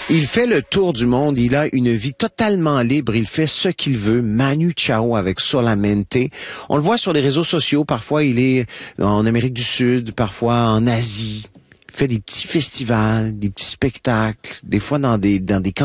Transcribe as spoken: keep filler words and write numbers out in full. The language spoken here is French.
Il fait le tour du monde, il a une vie totalement libre, il fait ce qu'il veut. Manu Chao avec Solamente. On le voit sur les réseaux sociaux, parfois il est en Amérique du Sud, parfois en Asie. Il fait des petits festivals, des petits spectacles, des fois dans des dans des